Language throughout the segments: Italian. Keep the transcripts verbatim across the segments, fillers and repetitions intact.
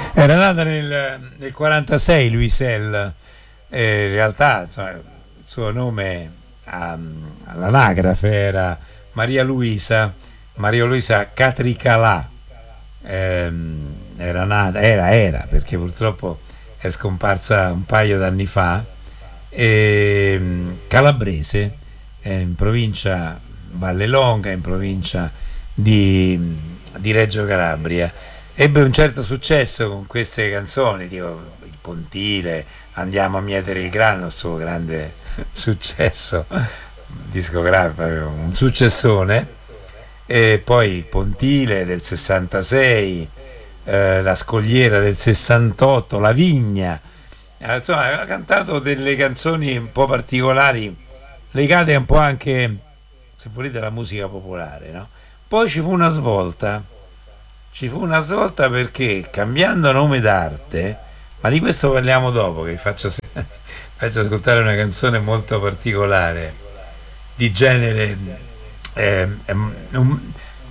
Era nata nel, nel quarantasei Luisel, eh, in realtà insomma, il suo nome um, all'anagrafe era Maria Luisa, Maria Luisa Catricalà. Ehm, era nata, era, era, perché purtroppo è scomparsa un paio d'anni fa, ehm, calabrese, eh, in provincia Vallelonga, in provincia di, di Reggio Calabria. Ebbe un certo successo con queste canzoni, tipo Il Pontile, Andiamo a mietere il grano, il suo grande successo discografico, un successone. E poi Il Pontile del sessantasei, eh, La Scogliera del sessantotto, La Vigna. Eh, insomma, ha cantato delle canzoni un po' particolari, legate un po' anche, se volete, alla musica popolare, no? Poi ci fu una svolta, ci fu una svolta perché cambiando nome d'arte, ma di questo parliamo dopo, che vi faccio, faccio ascoltare una canzone molto particolare, di genere eh, um,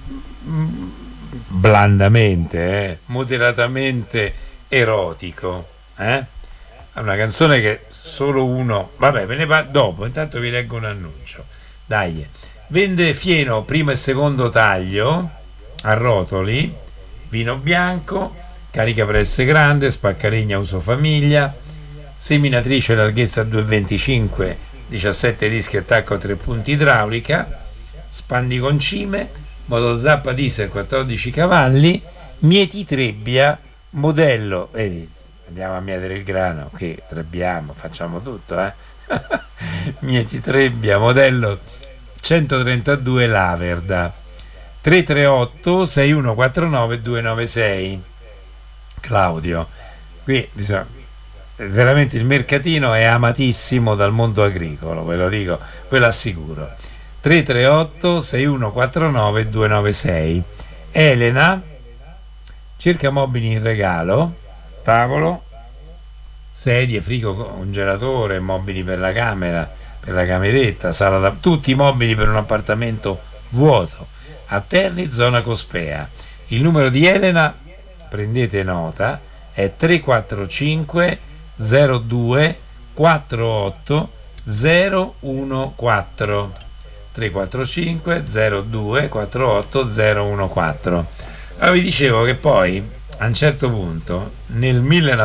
blandamente, eh, moderatamente erotico, eh? Una canzone che solo uno, vabbè, ve ne parlo dopo, intanto vi leggo un annuncio. Dai, vende fieno primo e secondo taglio a rotoli, vino bianco, carica presse grande, spaccalegna uso famiglia, seminatrice larghezza due virgola venticinque, diciassette dischi attacco tre punti idraulica, spandi concime, moto zappa diesel quattordici cavalli, mieti trebbia, modello, vedi, andiamo a mietere il grano, qui trebbiamo, facciamo tutto, eh? Mieti trebbia, modello centotrentadue Laverda, tre tre otto sei uno quattro nove due nove sei. Claudio, qui bisogna, veramente il mercatino è amatissimo dal mondo agricolo, ve lo dico, ve lo assicuro. Tre tre otto sei uno quattro nove due nove sei. Elena cerca mobili in regalo, tavolo, sedie, frigo, congelatore, mobili per la camera, per la cameretta, sala da, tutti i mobili per un appartamento vuoto a Terni, zona Cospea. Il numero di Elena, prendete nota, è tre quattro cinque zero due quattro otto zero uno quattro, tre quattro cinque zero due quattro otto zero uno quattro. Allora vi dicevo che poi a un certo punto nel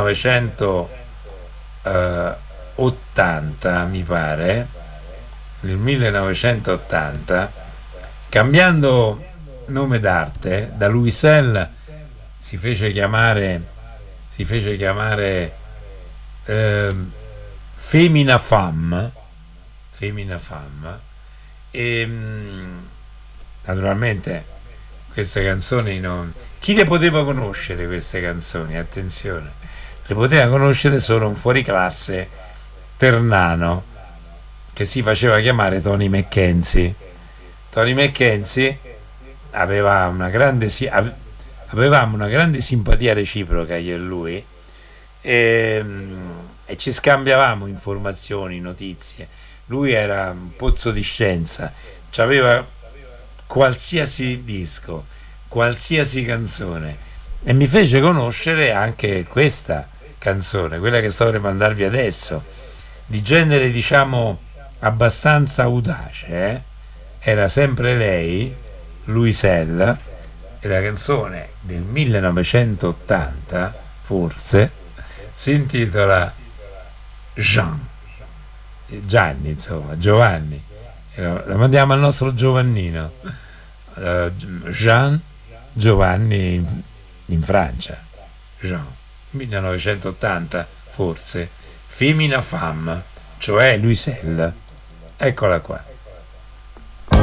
millenovecentottanta mi pare, nel millenovecentottanta, cambiando nome d'arte, da Luisel si fece chiamare si fece chiamare eh, Femina Femme, Femina Femme, e mh, naturalmente queste canzoni non, chi le poteva conoscere queste canzoni? Attenzione, le poteva conoscere solo un fuoriclasse ternano che si faceva chiamare Tony Mackenzie. Tony Mackenzie aveva una grande avevamo una grande simpatia reciproca io e lui, e, e ci scambiavamo informazioni, notizie. Lui era un pozzo di scienza, aveva qualsiasi disco, qualsiasi canzone, e mi fece conoscere anche questa canzone, quella che sto per mandarvi adesso, di genere diciamo abbastanza audace, eh? Era sempre lei, Luisel, e la canzone del millenovecentottanta forse si intitola Jean, Gianni, insomma, Giovanni, la mandiamo al nostro Giovannino, uh, Jean Giovanni in, in Francia, Jean, millenovecentottanta forse, Femina Femme, cioè Luisel, eccola qua.